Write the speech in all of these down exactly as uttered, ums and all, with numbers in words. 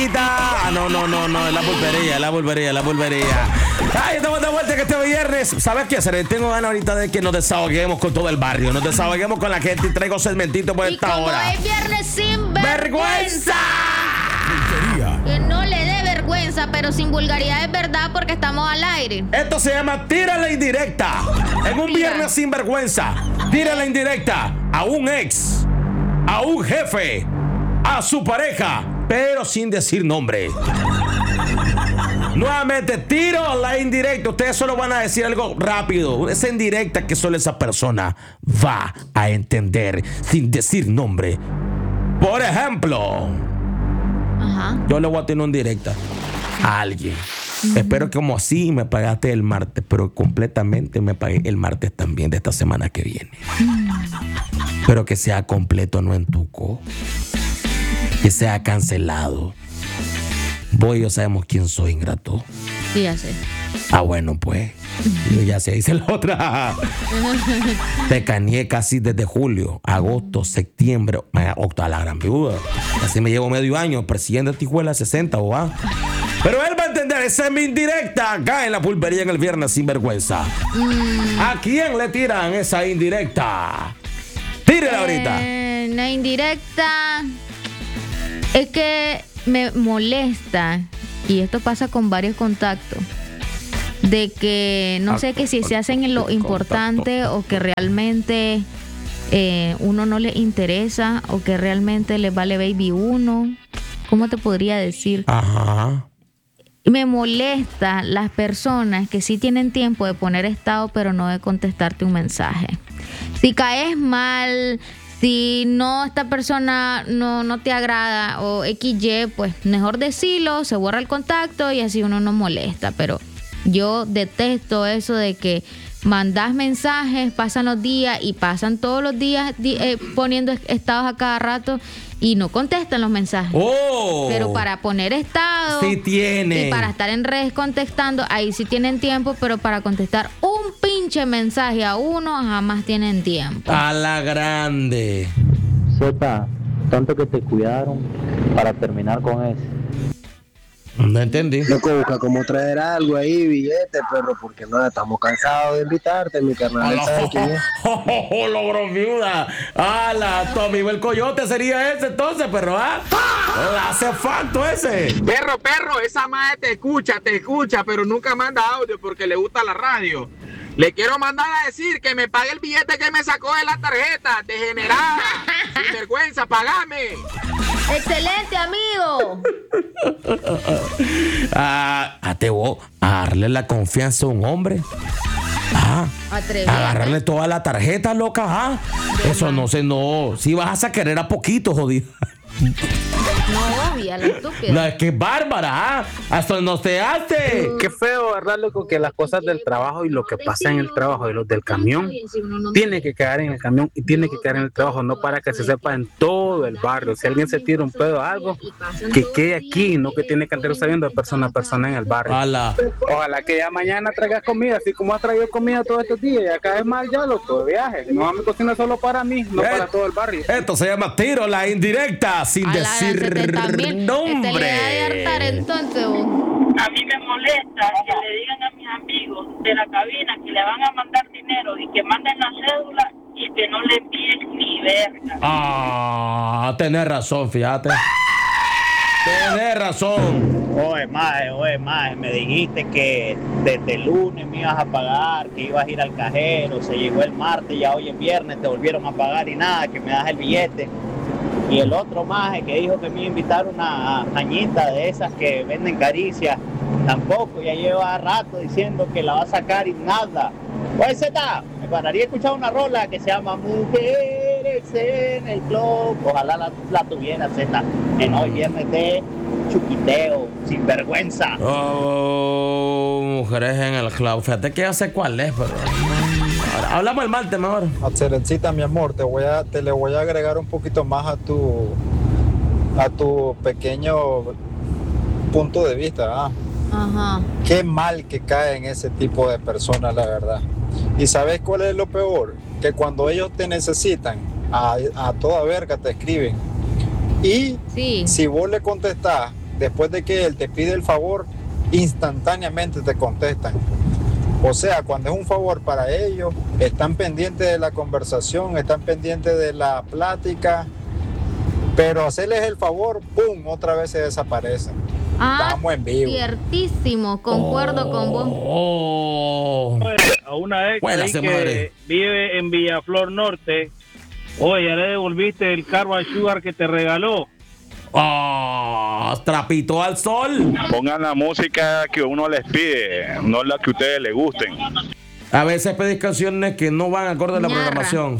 Ah, no, no, no, no, es la pulpería, es la pulpería, es la pulpería. Ay, estamos de vuelta que este viernes. ¿Sabes qué hacer? Tengo ganas ahorita de que nos desahoguemos con todo el barrio. Nos desahoguemos con la gente y traigo segmentito por y esta como hora. es viernes sin ¡Vergüenza! vergüenza. Que no le dé vergüenza, pero sin vulgaridad es verdad porque estamos al aire. Esto se llama Tira la indirecta. En un Mira. viernes sin vergüenza. Tira la indirecta a un ex, a un jefe, a su pareja, pero sin decir nombre. Nuevamente, tiro la indirecta. Ustedes solo van a decir algo rápido. Esa indirecta que solo esa persona va a entender sin decir nombre. Por ejemplo, Ajá. yo le voy a tener una indirecta a alguien. Uh-huh. Espero que como así me pagaste el martes, pero completamente me pagué el martes también de esta semana que viene. Uh-huh. Pero que sea completo, no en tuco. Que sea cancelado. Vos y yo sabemos quién soy, ingrato. Sí, ya sé. Ah, bueno, pues. Yo ya sé, dice la otra. Te cañé casi desde julio, agosto, septiembre, octubre, a la gran viuda. Así me llevo medio año, presidente de Tijuela sesenta, ¿o va? Pero él va a entender, esa es mi indirecta acá en la pulpería en el viernes sin vergüenza. Mm. ¿A quién le tiran esa indirecta? Tírela eh, ahorita. La indirecta es que me molesta, y esto pasa con varios contactos, de que no sé que si se hacen en lo importante o que realmente eh, uno no le interesa o que realmente le vale baby uno. ¿Cómo te podría decir? Ajá. Me molesta las personas que sí tienen tiempo de poner estado pero no de contestarte un mensaje. Si caes mal, si no, esta persona no, no te agrada o equis ye, pues mejor decirlo, se borra el contacto y así uno no molesta. Pero yo detesto eso de que mandas mensajes, pasan los días y pasan todos los días eh, poniendo estados a cada rato y no contestan los mensajes. Oh, pero para poner estado sí tiene. Y para estar en redes contestando, ahí sí tienen tiempo, pero para contestar un pinche mensaje a uno jamás tienen tiempo. A la grande. Sepa, tanto que te cuidaron para terminar con eso. No entendí. Loco, busca cómo traer algo ahí, billete, perro, porque no, estamos cansados de invitarte, mi carnal. Oh, oh, oh, oh, logro viuda. ¡Hala! Tu amigo el coyote sería ese entonces, perro, ¿ah? ¿ah? Hace falto ese. Perro, perro, esa madre te escucha, te escucha, pero nunca manda audio porque le gusta la radio. Le quiero mandar a decir que me pague el billete que me sacó de la tarjeta, degenerada. Sin vergüenza, pagame. ¡Excelente, amigo! Ah, atrevo a darle la confianza a un hombre. Ah, agarrarle toda la tarjeta, loca. Ah, eso no sé, no. Si vas a querer a poquito, jodida. No, obvia, la estúpida. No, es que es bárbara, ¿ah? Hasta no te hace. Qué feo, ¿verdad, loco? Que las cosas del trabajo y lo que pasa en el trabajo y los del camión tiene que quedar en el camión y tiene que quedar en el trabajo, no para que se sepa en todo el barrio. Si alguien se tira un pedo o algo, que quede aquí, no que tiene que andar sabiendo de persona a persona en el barrio. Ojalá. Ojalá que ya mañana traigas comida, así como has traído comida todos estos días, y acá es mal ya, loco, de viaje. No me cocina solo para mí, no eh, para todo el barrio. Esto se llama tiro la indirecta, sin a decir nombre. Te hartar, entonces, vos. A mí me molesta que le digan a mis amigos de la cabina que le van a mandar dinero y que manden la cédula y que no le envíen ni verga. Ah, tenés razón, fíjate. Tenés razón. Oye, maje, oye, maje, me dijiste que desde el lunes me ibas a pagar, que ibas a ir al cajero, se llegó el martes, ya hoy es viernes, te volvieron a pagar y nada, que me das el billete. Y el otro maje que dijo que me iba a invitar una añita de esas que venden caricias, tampoco, ya lleva rato diciendo que la va a sacar y nada. Pues Z, me pararía a escuchar una rola que se llama Mujeres en el Club. Ojalá la, la tuviera Z en hoy viernes de chuquiteo, sin vergüenza. Oh, Mujeres en el Club. Fíjate que ya sé cuál es, pero... Ahora, hablamos el martes mejor. Excelencita, mi amor, te voy a, te le voy a agregar un poquito más a tu a tu pequeño punto de vista. ¿ah? Ajá. Qué mal que cae en ese tipo de personas, la verdad. ¿Y sabes cuál es lo peor? Que cuando ellos te necesitan, a, a toda verga te escriben. Y sí. si vos le contestás después de que él te pide el favor, instantáneamente te contestan. O sea, cuando es un favor para ellos, están pendientes de la conversación, están pendientes de la plática, pero hacerles el favor, ¡pum!, otra vez se desaparecen. Ah, Estamos en vivo. ciertísimo, concuerdo Oh, con vos. Oh. A una ex Buena ahí se que madre. vive en Villaflor Norte, oye, ya le devolviste el Carbon Sugar que te regaló. Oh, trapito al sol. Pongan la música que uno les pide, no la que a ustedes les gusten. A veces pedís canciones que no van acorde a la Ñarra. programación.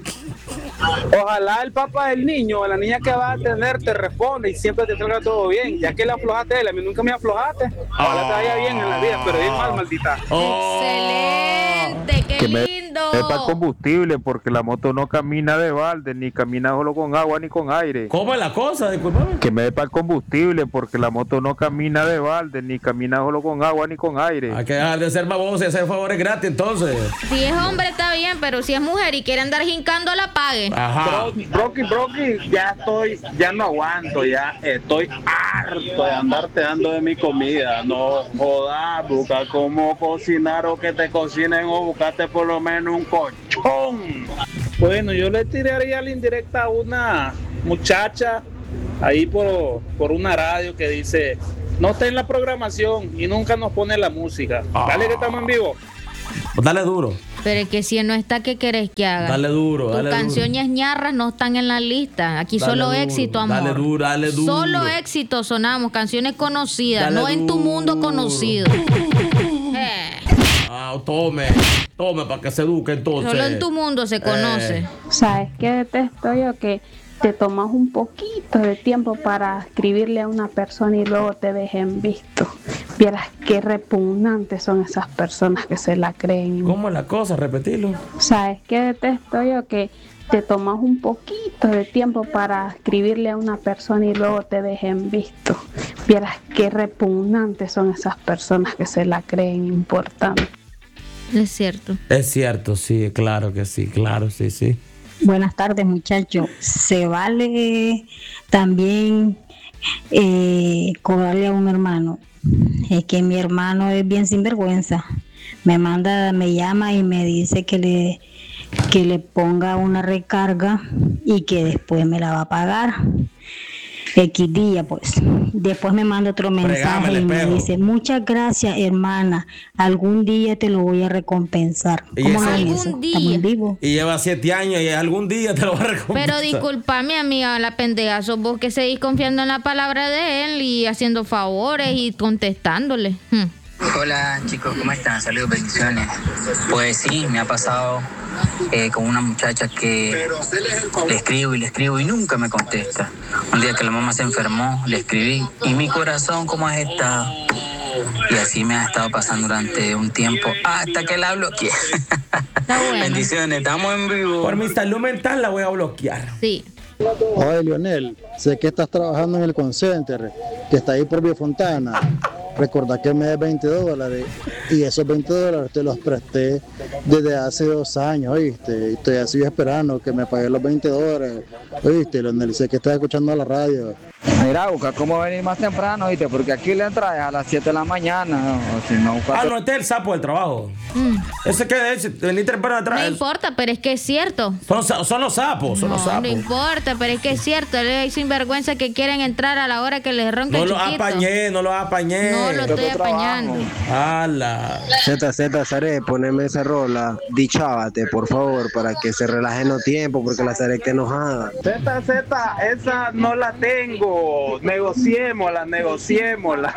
Ojalá el papá del niño o la niña que va a tener te responde y siempre te salga todo bien. Ya que le aflojaste a él, a mí nunca me aflojaste. Ojalá te vaya bien en la vida, pero bien mal, maldita. Oh. Excelente, qué Que me- lindo. Es para combustible, porque la moto no camina de balde, ni camina solo con agua ni con aire. ¿Cómo es la cosa? Disculpame. Que me dé para el combustible, porque la moto no camina de balde, ni camina solo con agua ni con aire. Hay que dejar de ser baboso y hacer favores gratis, entonces. Si es hombre está bien, pero si es mujer y quiere andar jincando, la pague. Ajá. Brocky, Brocky, ya estoy, ya no aguanto, ya estoy harto de andarte dando de mi comida. No jodas, busca cómo cocinar o que te cocinen o buscate por lo menos un colchón. Bueno, yo le tiraría la indirecta a una muchacha ahí por, por una radio que dice, no está en la programación y nunca nos pone la música. Ah. Dale que estamos en vivo. Pues dale duro. Pero es que si no está, ¿qué querés que haga? Dale duro, Tus dale duro. canciones ñarras no están en la lista. Aquí Dale solo duro, éxito, amor. dale duro, dale duro. Solo éxito sonamos, canciones conocidas, Dale no en tu duro. mundo conocido. Eh, Ah, tome, tome para que se eduque entonces. solo en tu mundo se conoce. Eh. ¿Sabes qué detesto yo? Que te tomas un poquito de tiempo para escribirle a una persona y luego te dejen visto. Vieras qué repugnantes son esas personas que se la creen. ¿Cómo es la cosa? Repetirlo. ¿Sabes qué detesto yo? Que te tomas un poquito de tiempo para escribirle a una persona y luego te dejen visto. Vieras qué repugnantes son esas personas que se la creen importante. Es cierto. Es cierto, sí, claro que sí, claro, sí, sí. Buenas tardes, muchachos. Se vale también eh, cobrarle a un hermano. Es que mi hermano es bien sinvergüenza. Me manda, me llama y me dice que le que le ponga una recarga y que después me la va a pagar. X día, pues. Después me manda otro Fregame mensaje el y me espejo. dice, muchas gracias, hermana. Algún día te lo voy a recompensar. Y ¿Cómo ese- ven Algún eso? Estamos día. en vivo. Y lleva siete años y algún día te lo va a recompensar. Pero disculpa, mi amiga, la pendeja, sos vos que seguís confiando en la palabra de él y haciendo favores y contestándole. Hmm. Hola chicos, ¿cómo están? Saludos, bendiciones. Pues sí, me ha pasado eh, con una muchacha que le escribo y le escribo y nunca me contesta. Un día que la mamá se enfermó, le escribí y mi corazón, ¿cómo has estado? Y así me ha estado pasando durante un tiempo hasta que la bloqueé. Bendiciones, estamos en vivo. Por mi salud mental la voy a bloquear. Sí. Oye, Lionel, sé que estás trabajando en el call center, que está ahí por Vía Fontana. Recordá que me des veinte dólares y esos veinte dólares te los presté desde hace dos años, ¿oíste? Y estoy así esperando que me pagues los veinte dólares, ¿oíste, Lionel? Sé que estás escuchando la radio. Mira, busca cómo venir más temprano, ¿viste? Porque aquí le entras a las siete de la mañana, ¿no? O si no, Ah, cuatro- no, este es el sapo del trabajo. Mm. Ese que es, venir temprano atrás. No importa, pero es que es cierto. Son, sa- son los sapos, son No, los no sapos. importa, pero es que es cierto. Hay sinvergüenza que quieren entrar a la hora que les ronca No el los chiquito. apañé, no los apañé. No lo estoy apañando. ¡Hala! Z, Z, Saré, poneme esa rola, dichávate, por favor, para que se relajen los tiempos, porque la Saré que enojada. Z, Z, esa no la tengo. Negociémosla, negociémosla.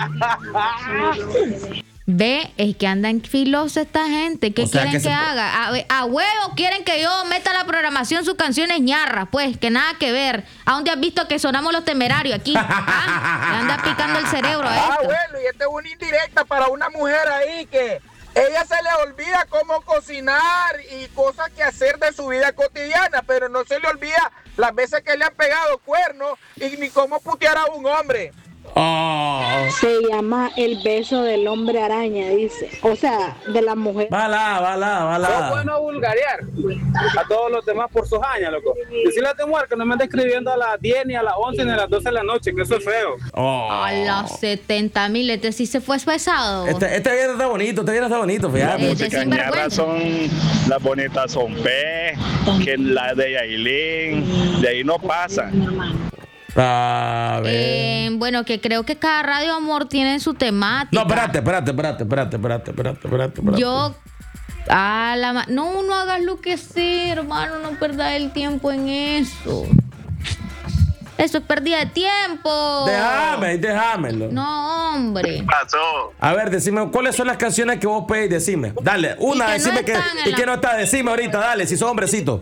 Ve, es que andan filosa esta gente. ¿Qué O sea, quieren que que, se- haga? A, ve- a huevo quieren que yo meta a la programación sus canciones ñarras, pues, que nada que ver. ¿A dónde has visto que sonamos los temerarios aquí? ¿Ah? Le anda picando el cerebro a Ah, esto. bueno, y esta es una indirecta para una mujer ahí que ella se le olvida cómo cocinar y cosas que hacer de su vida cotidiana, pero no se le olvida las veces que le han pegado cuernos y ni cómo putear a un hombre. Oh. Se llama el beso del hombre araña, dice. O sea, de la mujer. Bala, bala, bala. No bueno vulgarear a todos los demás por sus años, loco. Decirle a tu mujer que no me ande escribiendo a las diez, ni a las once, ni a las doce de la noche, que eso es feo. Oh. A las setenta mil, este sí se fue pesado. Este, este viernes está bonito, este viernes está bonito, fíjate. Las cañaras son, las bonitas son P, que la de Yailin, de ahí no pasan. A ver. Eh, bueno, que creo que cada Radio Amor tiene su temática. No, espérate, espérate, espérate, espérate, espérate, espérate, espérate, espérate. Yo a la ma- no, no hagas lo que sé, hermano, no perdas el tiempo en eso. Eso es pérdida de tiempo. Déjame, déjamelo. No, hombre. ¿Qué pasó? A ver, decime, ¿cuáles son las canciones que vos pedís? Decime. Dale, una, Y que decime no que, están en y la- que no está, decime ahorita, dale, si sos hombrecito.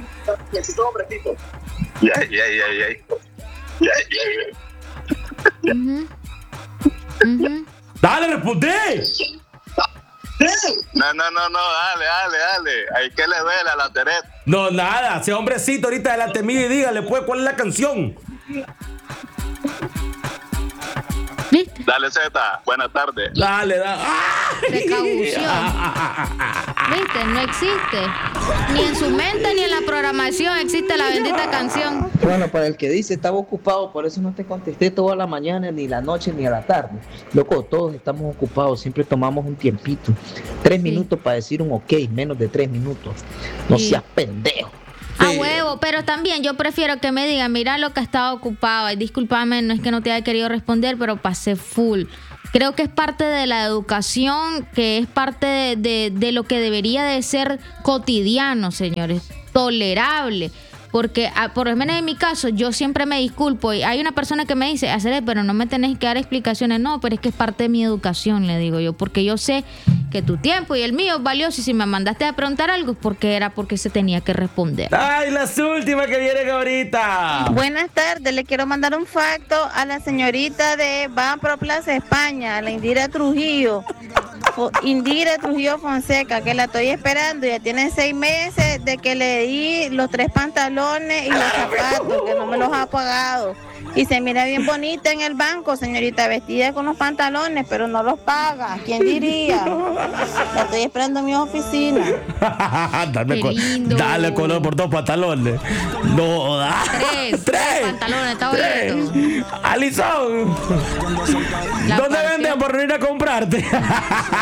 Ya, ya, ya, ya. Ya, ya, ya. Ujú. Ujú. Dale, respondé. No, no, no, no, dale, dale, dale. Hay que le duele a la Teret. No, nada, sea hombrecito ahorita delante mío y dígale, pues, ¿cuál es la canción? ¿Viste? Dale, Zeta, buenas tardes. Dale, dale. Precaución. ¿Viste? No existe. Ni en su mente ni en la programación existe la bendita canción. Bueno, para el que dice estaba ocupado, por eso no te contesté toda la mañana, ni la noche, ni a la tarde. Loco, todos estamos ocupados, siempre tomamos un tiempito. Tres Sí. minutos para decir un ok, menos de tres minutos. No Sí. seas pendejo. A huevo, pero también yo prefiero que me digan, mira lo que estaba ocupado. Y discúlpame, no es que no te haya querido responder, pero pasé full. Creo que es parte de la educación, que es parte de, de, de lo que debería de ser cotidiano, señores. Tolerable. Porque, a, por lo menos en mi caso, yo siempre me disculpo. Y hay una persona que me dice, hacer, pero no me tenés que dar explicaciones. No, pero es que es parte de mi educación, le digo yo. Porque yo sé que tu tiempo y el mío es valioso. Y si me mandaste a preguntar algo, es porque era porque se tenía que responder. Ay, las últimas que vienen ahorita. Buenas tardes, le quiero mandar un facto a la señorita de Van Pro Plaza España, a la Indira Trujillo. Fo- Indira Trujillo Fonseca, que la estoy esperando, ya tiene seis meses de que le di los tres pantalones y los zapatos, que no me los ha pagado. Y se mira bien bonita en el banco, señorita, vestida con los pantalones, pero no los paga. ¿Quién diría? La estoy esperando en mi oficina. dale, Qué con, lindo. dale color por dos pantalones. No, da. Tres. Tres. Pantalones, está Tres. bonito. Alison. La ¿Dónde partió. venden por venir a comprarte?